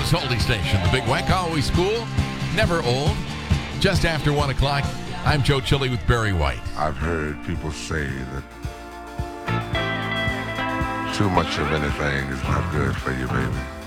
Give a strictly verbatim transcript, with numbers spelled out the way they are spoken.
Toronto's oldie station. The Big Weck, always cool, never old. Just after one o'clock, I'm Joe Chili with Barry White. I've heard people say that too much of anything is not good for you, baby.